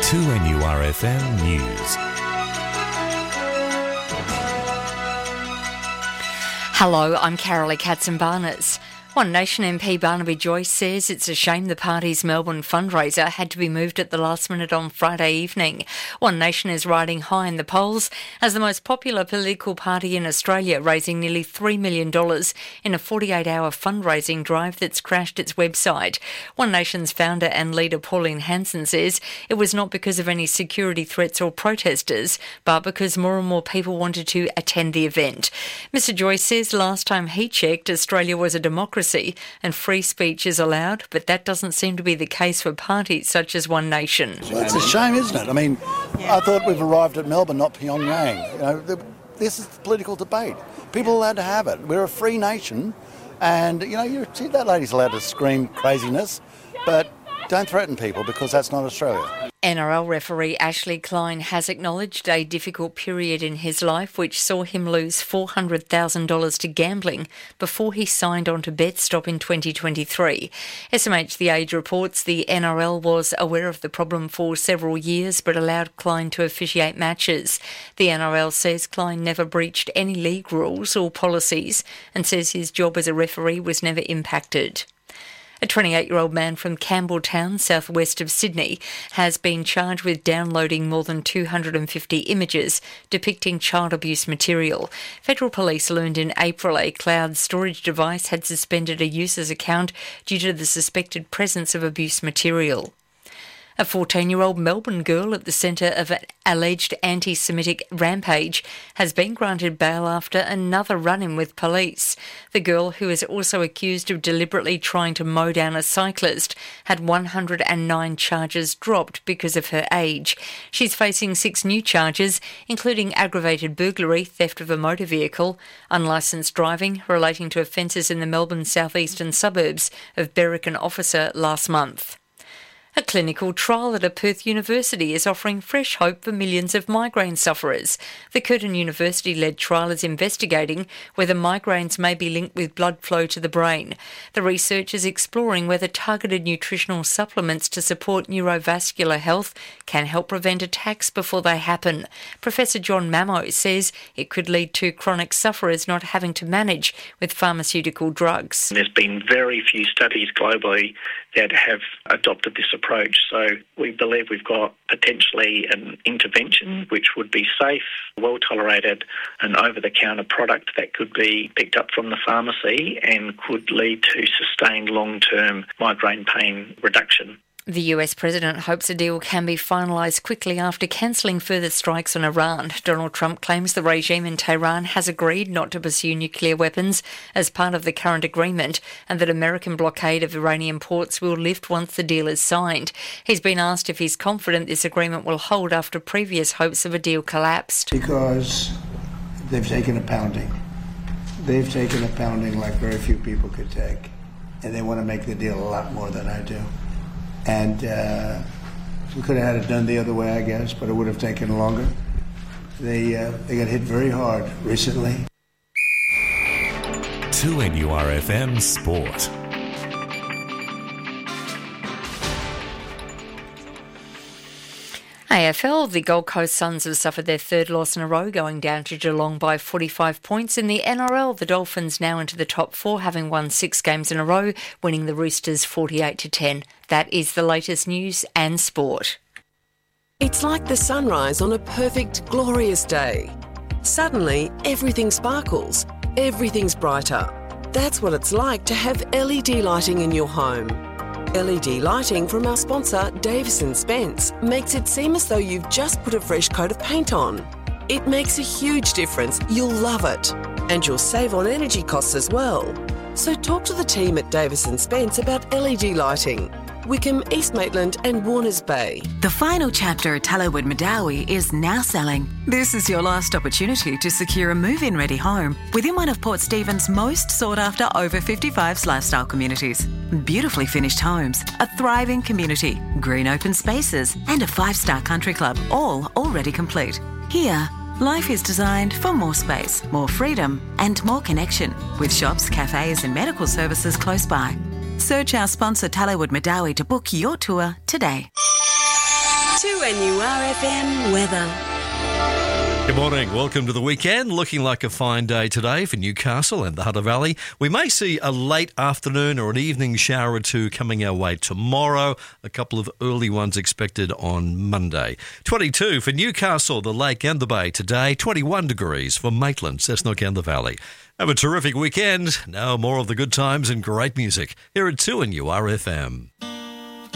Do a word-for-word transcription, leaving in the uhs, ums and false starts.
two N U R F M News. Hello, I'm Carolee Katzenbarners. One Nation M P Barnaby Joyce says it's a shame the party's Melbourne fundraiser had to be moved at the last minute on Friday evening. One Nation is riding high in the polls as the most popular political party in Australia, raising nearly three million dollars in a forty-eight hour fundraising drive that's crashed its website. One Nation's founder and leader Pauline Hanson says it was not because of any security threats or protesters, but because more and more people wanted to attend the event. Mister Joyce says last time he checked, Australia was a democracy and free speech is allowed, but that doesn't seem to be the case for parties such as One Nation. Well, it's a shame, isn't it? I mean, I thought we've arrived at Melbourne, not Pyongyang. You know, the, this is political debate. People are allowed to have it. We're a free nation, and you know, you see that lady's allowed to scream craziness, but don't threaten people because that's not Australia. N R L referee Ashley Klein has acknowledged a difficult period in his life which saw him lose four hundred thousand dollars to gambling before he signed on to BetStop in twenty twenty-three. S M H The Age reports the N R L was aware of the problem for several years but allowed Klein to officiate matches. The N R L says Klein never breached any league rules or policies and says his job as a referee was never impacted. A twenty-eight-year-old man from Campbelltown, southwest of Sydney, has been charged with downloading more than two hundred fifty images depicting child abuse material. Federal Police learned in April a cloud storage device had suspended a user's account due to the suspected presence of abuse material. A fourteen-year-old Melbourne girl at the centre of an alleged anti-Semitic rampage has been granted bail after another run-in with police. The girl, who is also accused of deliberately trying to mow down a cyclist, had one hundred nine charges dropped because of her age. She's facing six new charges, including aggravated burglary, theft of a motor vehicle, unlicensed driving relating to offences in the Melbourne southeastern suburbs of Berwick and Officer last month. A clinical trial at a Perth university is offering fresh hope for millions of migraine sufferers. The Curtin University-led trial is investigating whether migraines may be linked with blood flow to the brain. The research is exploring whether targeted nutritional supplements to support neurovascular health can help prevent attacks before they happen. Professor John Mamo says it could lead to chronic sufferers not having to manage with pharmaceutical drugs. There's been very few studies globally that have adopted this approach. So we believe we've got potentially an intervention which would be safe, well tolerated, an over-the-counter product that could be picked up from the pharmacy and could lead to sustained long-term migraine pain reduction. The U S president hopes a deal can be finalised quickly after cancelling further strikes on Iran. Donald Trump claims the regime in Tehran has agreed not to pursue nuclear weapons as part of the current agreement and that American blockade of Iranian ports will lift once the deal is signed. He's been asked if he's confident this agreement will hold after previous hopes of a deal collapsed. Because they've taken a pounding. They've taken a pounding like very few people could take. And they want to make the deal a lot more than I do. And uh, we could have had it done the other way, I guess, but it would have taken longer. They uh, they got hit very hard recently. two N U R F M Sport. A F L, the Gold Coast Suns have suffered their third loss in a row, going down to Geelong by forty-five points. In the N R L, the Dolphins now into the top four, having won six games in a row, winning the Roosters forty-eight to ten. That is the latest news and sport. It's like the sunrise on a perfect, glorious day. Suddenly, everything sparkles, everything's brighter. That's what it's like to have L E D lighting in your home. L E D lighting from our sponsor, Davis and Spence, makes it seem as though you've just put a fresh coat of paint on. It makes a huge difference. You'll love it. And you'll save on energy costs as well. So talk to the team at Davis and Spence about L E D lighting. Wickham, East Maitland and Warners Bay. The final chapter at Tallowood Madawi is now selling. This is your last opportunity to secure a move-in ready home within one of Port Stephens' most sought-after over fifty-fives lifestyle communities. Beautifully finished homes, a thriving community, green open spaces and a five-star country club, all already complete. Here, life is designed for more space, more freedom and more connection, with shops, cafes and medical services close by. Search our sponsor Tallowood Madawi to book your tour today. two N U R F M weather. Good morning. Welcome to the weekend. Looking like a fine day today for Newcastle and the Hunter Valley. We may see a late afternoon or an evening shower or two coming our way tomorrow. A couple of early ones expected on Monday. twenty-two for Newcastle, the Lake and the Bay today. twenty-one degrees for Maitland, Cessnock and the Valley. Have a terrific weekend. Now more of the good times and great music here at two N U R F M.